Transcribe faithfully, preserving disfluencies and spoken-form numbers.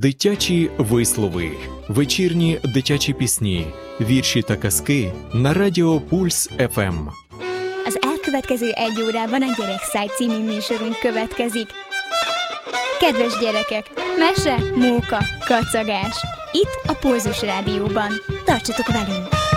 Дитячі вислови, вечірні дитячі пісні, вірші та казки на Радіо Пульс еф ем. Az elkövetkező egy órában a Gyerekszáj című műsorunk következik. Kedves gyerekek, mese, móka, kacagás. Itt a Pulzus Rádióban. Tartsatok velünk!